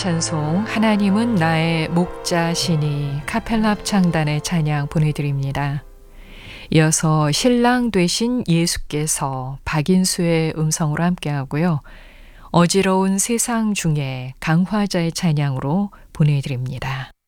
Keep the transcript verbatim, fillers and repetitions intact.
찬송 하나님은 나의 목자시니 카펠라 합창단의 찬양 보내드립니다. 이어서 신랑 되신 예수께서 박인수의 음성으로 함께하고요. 어지러운 세상 중에 강화자의 찬양으로 보내드립니다.